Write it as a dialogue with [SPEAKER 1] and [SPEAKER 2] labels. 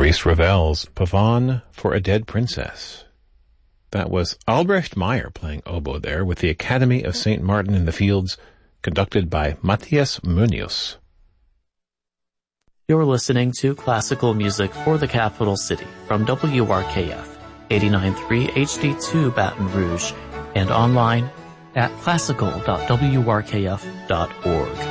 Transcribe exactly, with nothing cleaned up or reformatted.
[SPEAKER 1] Maurice Ravel's Pavane for a Dead Princess. That was Albrecht Meyer playing oboe there with the Academy of Saint Martin in the Fields, conducted by Matthias Munoz.
[SPEAKER 2] You're listening to classical music for the capital city from W R K F, eighty-nine point three H D two Baton Rouge, and online at classical dot w r k f dot org.